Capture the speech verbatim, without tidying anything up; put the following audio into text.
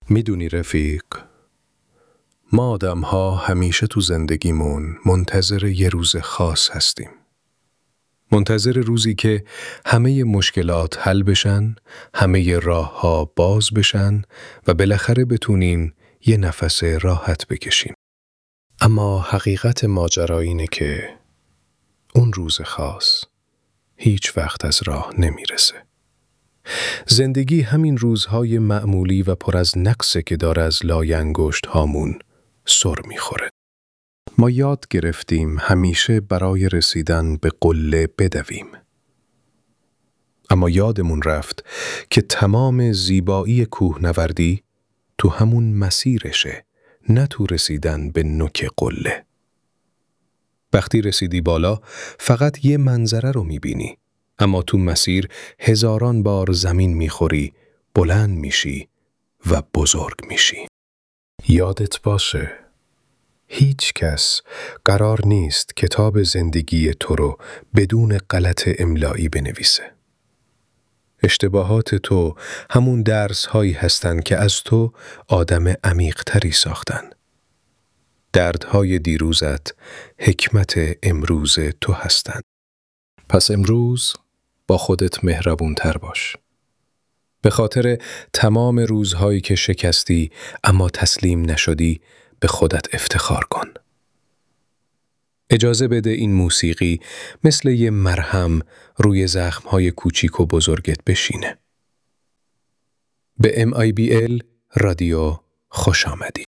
میدونی رفیق، ما آدم ها همیشه تو زندگیمون منتظر یه روز خاص هستیم. منتظر روزی که همه مشکلات حل بشن، همه راه ها باز بشن و بالاخره بتونیم یه نفس راحت بکشیم. اما حقیقت ماجرا اینه که اون روز خاص هیچ وقت از راه نمیرسه. زندگی همین روزهای معمولی و پر از نقصه که داره از لای انگشت هامون سر میخوره. ما یاد گرفتیم همیشه برای رسیدن به قله بدویم. اما یادمون رفت که تمام زیبایی کوهنوردی تو همون مسیرشه، نه تو رسیدن به نوک قله. وقتی رسیدی بالا فقط یه منظره رو میبینی، اما تو مسیر هزاران بار زمین میخوری، بلند میشی و بزرگ میشی. یادت باشه، هیچ کس قرار نیست کتاب زندگی تو رو بدون غلط املایی بنویسه. اشتباهات تو همون درس هایی هستن که از تو آدم عمیق تری ساختن. دردهای دیروزت حکمت امروز تو هستن. پس امروز با خودت مهربون تر باش. به خاطر تمام روزهایی که شکستی اما تسلیم نشدی به خودت افتخار کن. اجازه بده این موسیقی مثل یه مرهم روی زخمهای کوچیک و بزرگت بشینه. به ام آی بی ال رادیو خوش آمدی.